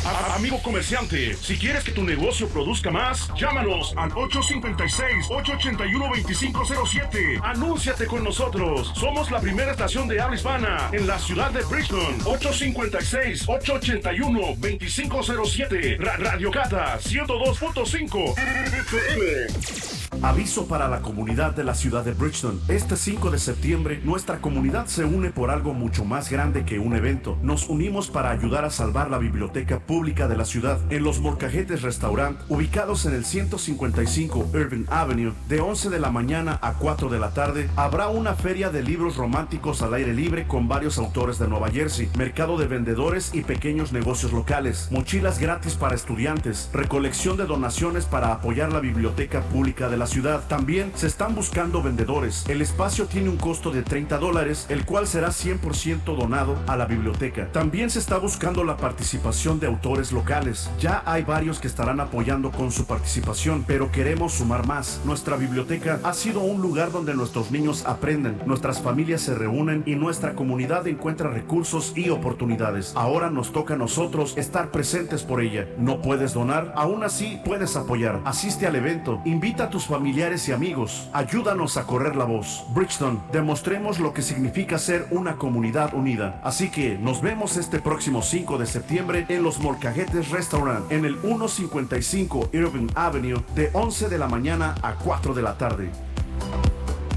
Amigo comerciante, si quieres que tu negocio produzca más, llámanos al 856-881-2507. Anúnciate con nosotros. Somos la primera estación de habla hispana en la ciudad de Bridgeton. 856-881-2507. Radio Cata 102.5 FM. Aviso para la comunidad de la ciudad de Bridgeton. Este 5 de septiembre, nuestra comunidad se une por algo mucho más grande que un evento. Nos unimos para ayudar a salvar la biblioteca pública de la ciudad. En los Molcajetes Restaurant, ubicados en el 155 Irving Avenue, de 11 de la mañana a 4 de la tarde, habrá una feria de libros románticos al aire libre con varios autores de Nueva Jersey, mercado de vendedores y pequeños negocios locales, mochilas gratis para estudiantes, recolección de donaciones para apoyar la biblioteca pública de la ciudad. También se están buscando vendedores. El espacio tiene un costo de $30, el cual será 100% donado a la biblioteca. También se está buscando la participación de autores locales. Ya hay varios que estarán apoyando con su participación, pero queremos sumar más. Nuestra biblioteca ha sido un lugar donde nuestros niños aprenden, nuestras familias se reúnen y nuestra comunidad encuentra recursos y oportunidades. Ahora nos toca a nosotros estar presentes por ella. ¿No puedes donar? Aún así puedes apoyar. Asiste al evento, invita a tus familiares y amigos. Ayúdanos a correr la voz. Bridgeton, demostremos lo que significa ser una comunidad unida. Así que nos vemos este próximo 5 de septiembre en los Molcajetes Restaurant, en el 155 Irving Avenue, de 11 de la mañana a 4 de la tarde.